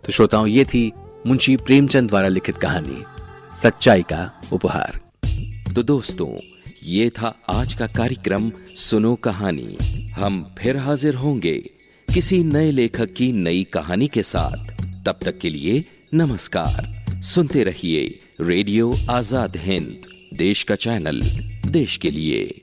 तो श्रोताओं, ये थी मुंशी प्रेमचंद द्वारा लिखित कहानी सच्चाई का उपहार। तो दोस्तों, ये था आज का कार्यक्रम सुनो कहानी। हम फिर हाजिर होंगे किसी नए लेखक की नई कहानी के साथ। तब तक के लिए नमस्कार। सुनते रहिए रेडियो आजाद हिंद, देश का चैनल, देश के लिए।